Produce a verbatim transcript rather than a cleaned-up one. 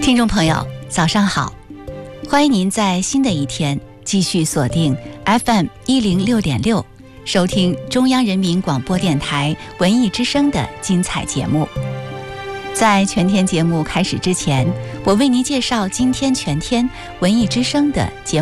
听众朋友早上好，欢迎您在新的一天继续锁定 F M 一零六点六，收听中央人民广播电台文艺之声的精彩节目。在全天节目开始之前，我为您介绍今天全天文艺之声的节目